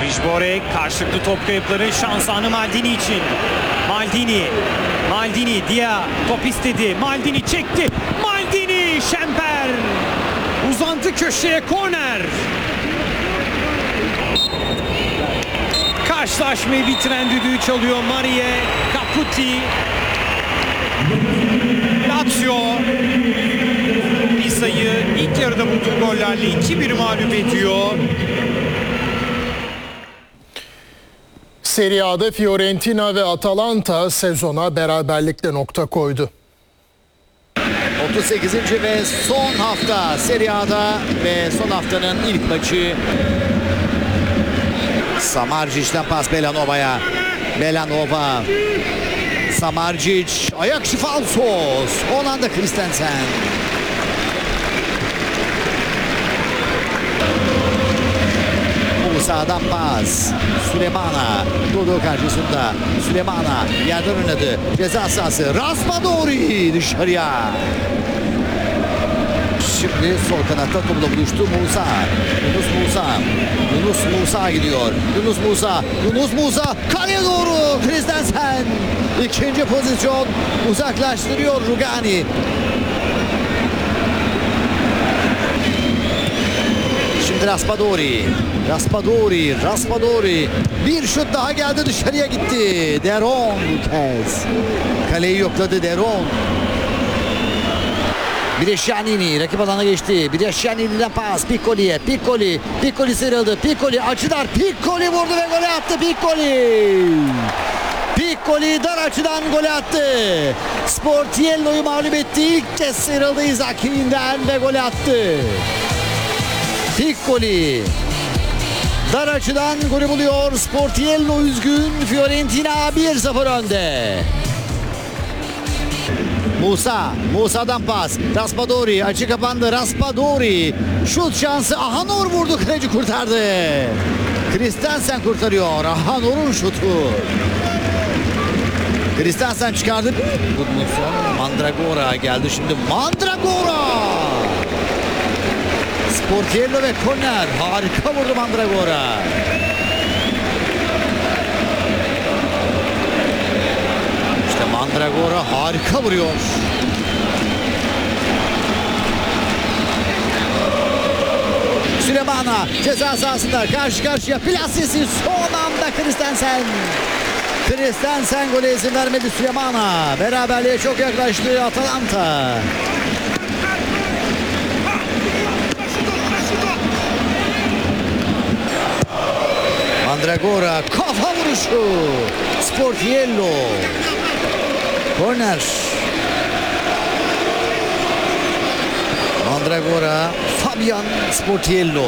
Rijborek karşılıklı top kayıpları, şans anı Maldini için. Maldini Dia top istedi. Maldini çekti. Maldini, Şemper uzantı köşeye, korner. Karşılaşmayı bitiren düdüğü çalıyor Marie Caputi. Lazio Pisa'yı ilk yarıda bulduğu gollerle 2-1 mağlup ediyor. Serie A'da Fiorentina ve Atalanta sezona beraberlikle nokta koydu. 38. ve son hafta Serie A'da ve son haftanın ilk maçı. Samardzic'den pas Belanova'ya. Belanova. Samardzic. Ayak içi falsos. Hollanda Christensen. Musa'dan pas. Sülemana. Dodo karşısında. Sülemana yerden oynadı. Ceza sahası. Raspadori dışarıya. Şimdi sol kanatta topla buluştu Musa. Yunus Musa gidiyor. Yunus Musa kaleye doğru. Christensen. İkinci pozisyon. Uzaklaştırıyor Rugani. Şimdi Raspadori. Bir şut daha geldi, dışarıya gitti. Deron bu kez. Kaleyi yokladı Deron. Brescianini rakip alana geçti. Brescianini'den pas Piccoli'ye. Piccoli sıyrıldı. Piccoli açıdan. Piccoli vurdu ve gole attı. Piccoli dar açıdan gole attı. Sportiello'yu mağlup etti. İlk kez sıyrıldı Izaki'nden ve gole attı. Piccoli dar açıdan golü buluyor. Sportiello üzgün. Fiorentina 1-0 önde. Musa'dan pas. Raspadori açı kapandı. Raspadori şut şansı. Ahanor vurdu, kaleci kurtardı. Christensen kurtarıyor. Ahanor'un şutu. Christensen çıkardı. Mandragora geldi şimdi. Sportiello ve korner. Harika vurdu Mandragora. Mandragora harika vuruyor. Sülemana ceza sahasında karşı karşıya. Plasesi son anda Christensen gole izin vermedi Sülemana. Beraberliğe çok yaklaştı Atalanta. Mandragora kafa vuruşu. Sportiello. Korner. Mandragora, Fabian Sportiello.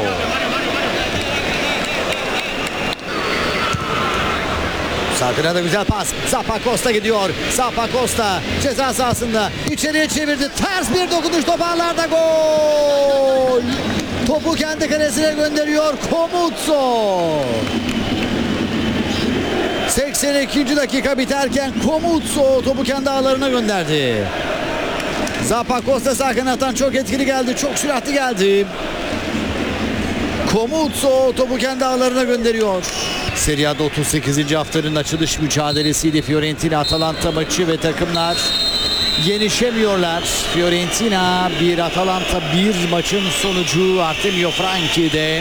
Sakına da güzel pas. Zappacosta gidiyor. Zappacosta ceza sahasında içeriye çevirdi. Ters bir dokunuş, toparlarda gol. Topu kendi kalesine gönderiyor Komutso. 82. dakika biterken Komutso topu kendi ağlarına gönderdi. Zappacosta sağ kanattan çok etkili geldi. Çok süratli geldi. Komutso topu kendi ağlarına gönderiyor. Serie A'da 38. haftanın açılış mücadelesiydi Fiorentina Atalanta maçı ve takımlar yenişemiyorlar. Fiorentina 1, Atalanta 1 maçın sonucu Artemio Franchi'de.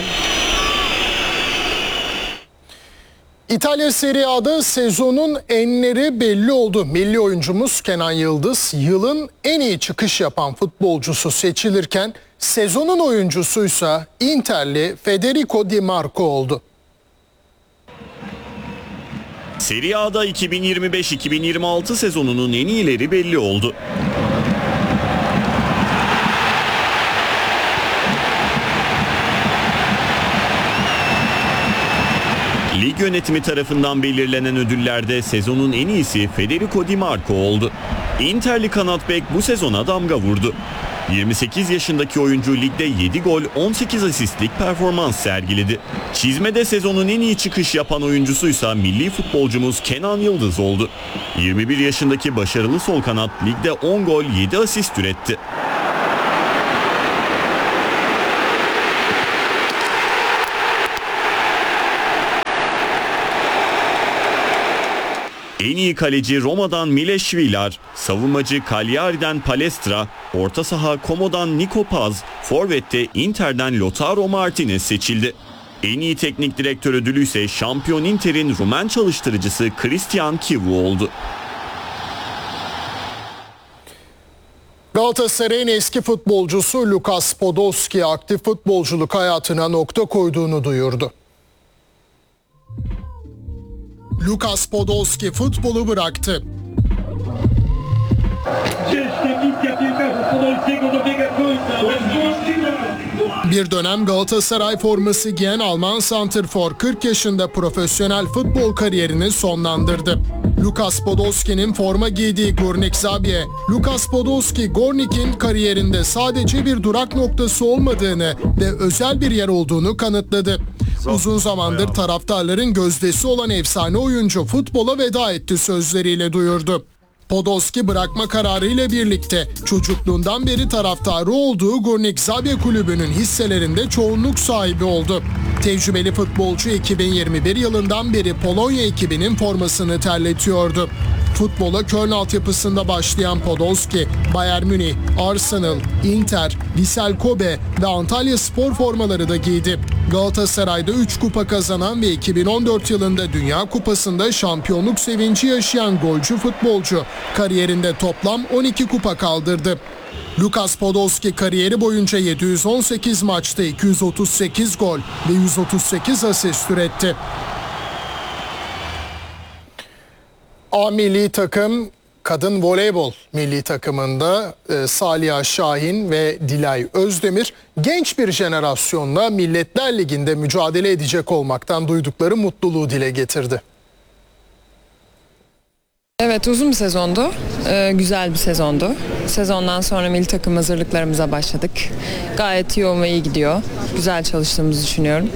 İtalya Serie A'da sezonun enleri belli oldu. Milli oyuncumuz Kenan Yıldız yılın en iyi çıkış yapan futbolcusu seçilirken sezonun oyuncusuysa Interli Federico Di Marco oldu. Serie A'da 2025-2026 sezonunun en iyileri belli oldu. Lig yönetimi tarafından belirlenen ödüllerde sezonun en iyisi Federico Di Marco oldu. Interli kanat bek bu sezona damga vurdu. 28 yaşındaki oyuncu ligde 7 gol 18 asistlik performans sergiledi. Çizmede sezonun en iyi çıkış yapan oyuncusuysa milli futbolcumuz Kenan Yıldız oldu. 21 yaşındaki başarılı sol kanat ligde 10 gol 7 asist üretti. En iyi kaleci Roma'dan Miles Švilar, savunmacı Cagliari'den Palestra, orta saha Como'dan Niko Paz, forvette Inter'den Lautaro Martinez seçildi. En iyi teknik direktör ödülü ise şampiyon Inter'in Rumen çalıştırıcısı Cristian Chivu oldu. Galatasaray'ın eski futbolcusu Lukas Podolski aktif futbolculuk hayatına nokta koyduğunu duyurdu. Lukas Podolski futbolu bıraktı. Bir dönem Galatasaray forması giyen Alman santrfor 40 yaşında profesyonel futbol kariyerini sonlandırdı. Lukas Podolski'nin forma giydiği Górnik Zabrze, Lukas Podolski Górnik'in kariyerinde sadece bir durak noktası olmadığını ve özel bir yer olduğunu kanıtladı. Uzun zamandır taraftarların gözdesi olan efsane oyuncu futbola veda etti sözleriyle duyurdu. Podolski bırakma kararıyla birlikte çocukluğundan beri taraftarı olduğu Górnik Zabrze kulübünün hisselerinde çoğunluk sahibi oldu. Tecrübeli futbolcu 2021 yılından beri Polonya ekibinin formasını terletiyordu. Futbola Köln altyapısında başlayan Podolski, Bayern Münih, Arsenal, Inter, Vissel Kobe ve Antalya Spor formaları da giydi. Galatasaray'da 3 kupa kazanan ve 2014 yılında Dünya Kupası'nda şampiyonluk sevinci yaşayan golcü futbolcu kariyerinde toplam 12 kupa kaldırdı. Lukas Podolski kariyeri boyunca 718 maçta 238 gol ve 138 asist üretti. A milli takım kadın voleybol milli takımında Saliha Şahin ve Dilay Özdemir genç bir jenerasyonla Milletler Ligi'nde mücadele edecek olmaktan duydukları mutluluğu dile getirdi. Evet, uzun bir sezondu. Güzel bir sezondu. Sezondan sonra milli takım hazırlıklarımıza başladık. Gayet yoğun ve iyi gidiyor. Güzel çalıştığımızı düşünüyorum.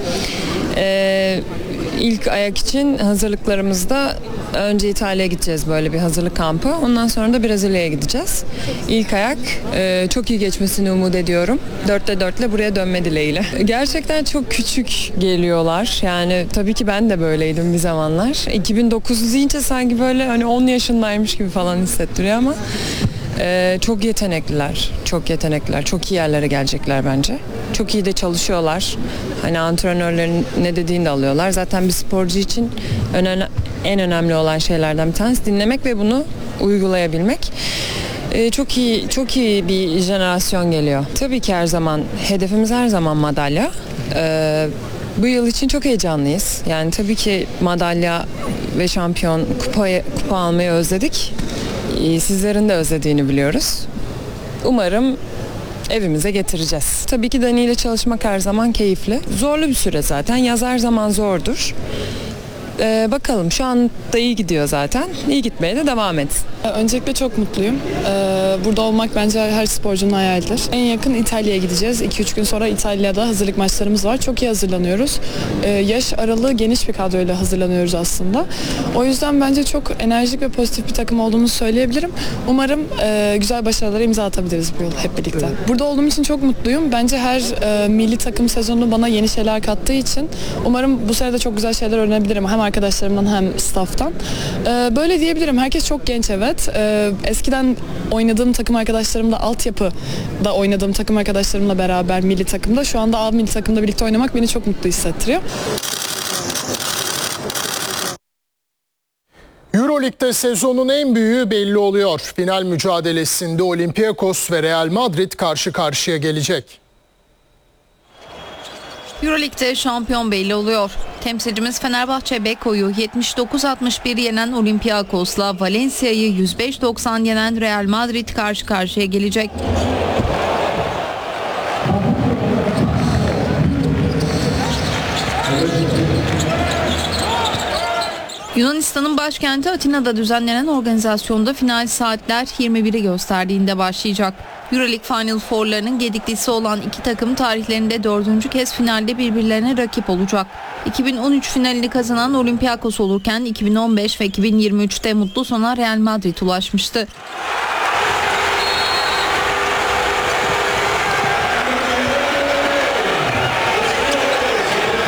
İlk ayak için hazırlıklarımızda önce İtalya'ya gideceğiz, böyle bir hazırlık kampı. Ondan sonra da Brezilya'ya gideceğiz. İlk ayak çok iyi geçmesini umut ediyorum. 4'te 4'le buraya dönme dileğiyle. Gerçekten çok küçük geliyorlar. Yani tabii ki ben de böyleydim bir zamanlar. 2009 deyince sanki böyle hani 10 yaşındaymış gibi falan hissettiriyor ama çok yetenekliler. Çok yetenekliler. Çok iyi yerlere gelecekler bence. Çok iyi de çalışıyorlar. Hani antrenörlerin ne dediğini de alıyorlar. Zaten bir sporcu için en önemli olan şeylerden bir tanesi dinlemek ve bunu uygulayabilmek. Çok iyi bir jenerasyon geliyor. Tabii ki hedefimiz her zaman madalya. Bu yıl için çok heyecanlıyız. Yani tabii ki madalya ve şampiyon kupa almayı özledik. Sizlerin de özlediğini biliyoruz. Umarım evimize getireceğiz. Tabii ki Dani ile çalışmak her zaman keyifli. Zorlu bir süre zaten. Yaz her zaman zordur. Bakalım, şu anda iyi gidiyor zaten. İyi gitmeye de devam etsin. Öncelikle çok mutluyum. Burada olmak bence her sporcunun hayalidir. En yakın İtalya'ya gideceğiz. 2-3 gün sonra İtalya'da hazırlık maçlarımız var. Çok iyi hazırlanıyoruz. Yaş aralığı geniş bir kadroyla hazırlanıyoruz aslında. O yüzden bence çok enerjik ve pozitif bir takım olduğumuzu söyleyebilirim. Umarım güzel başarılara imza atabiliriz bu yıl hep birlikte. Burada olduğum için çok mutluyum. Bence her milli takım sezonu bana yeni şeyler kattığı için umarım bu sene de çok güzel şeyler öğrenebilirim. Hem arkadaşlarımdan hem staff'tan. Böyle diyebilirim. Herkes çok genç, evet. Eskiden oynadığım takım arkadaşlarımla, altyapıda oynadığım takım arkadaşlarımla beraber milli takımda, şu anda A milli takımda birlikte oynamak beni çok mutlu hissettiriyor. Euroleague'de sezonun en büyüğü belli oluyor. Final mücadelesinde Olympiakos ve Real Madrid karşı karşıya gelecek. Euroleague'de şampiyon belli oluyor. Temsilcimiz Fenerbahçe Beko'yu 79-61 yenen Olympiakos'la Valencia'yı 105-90 yenen Real Madrid karşı karşıya gelecek. Yunanistan'ın başkenti Atina'da düzenlenen organizasyonda final saatler 21'i gösterdiğinde başlayacak. Euroleague Final Four'larının gediklisi olan iki takım tarihlerinde 4. kez finalde birbirlerine rakip olacak. 2013 finalini kazanan Olympiakos olurken 2015 ve 2023'te mutlu sona Real Madrid ulaşmıştı.